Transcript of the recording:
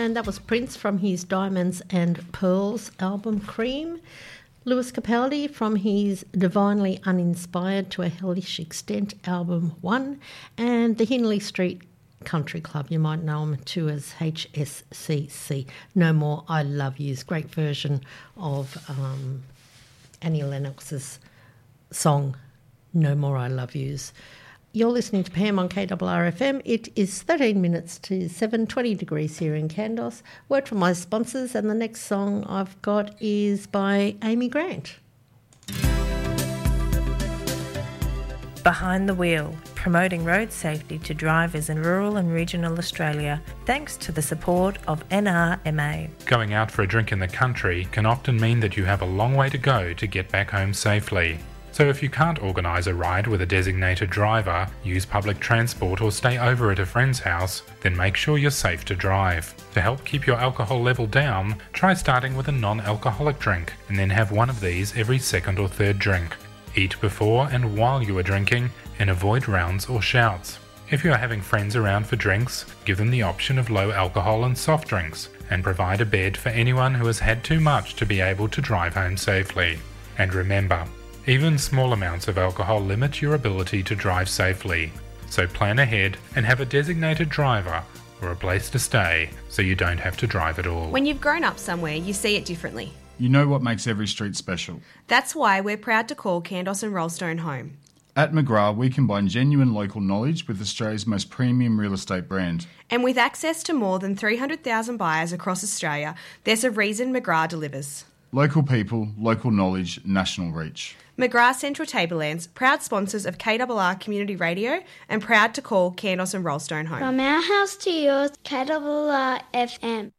And that was Prince from his Diamonds and Pearls album Cream. Lewis Capaldi from his Divinely Uninspired to a Hellish Extent album 1. And the Hindley Street Country Club, you might know them too as HSCC. No More I Love Yous. Great version of Annie Lennox's song No More I Love Yous. You're listening to Pam on KRRFM. It is 13 minutes to 7, 20 degrees here in Kandos. Word from my sponsors, and the next song I've got is by Amy Grant. Behind the Wheel, promoting road safety to drivers in rural and regional Australia, thanks to the support of NRMA. Going out for a drink in the country can often mean that you have a long way to go to get back home safely. So if you can't organise a ride with a designated driver, use public transport or stay over at a friend's house, then make sure you're safe to drive. To help keep your alcohol level down, try starting with a non-alcoholic drink and then have one of these every second or third drink. Eat before and while you are drinking and avoid rounds or shouts. If you are having friends around for drinks, give them the option of low alcohol and soft drinks and provide a bed for anyone who has had too much to be able to drive home safely. And remember, even small amounts of alcohol limit your ability to drive safely. So plan ahead and have a designated driver or a place to stay so you don't have to drive at all. When you've grown up somewhere, you see it differently. You know what makes every street special. That's why we're proud to call Kandos and Rollstone home. At McGrath, we combine genuine local knowledge with Australia's most premium real estate brand. And with access to more than 300,000 buyers across Australia, there's a reason McGrath delivers. Local people, local knowledge, national reach. McGrath Central Tablelands, proud sponsors of KRR Community Radio and proud to call Kandos and Rollstone home. From our house to yours, KRR FM.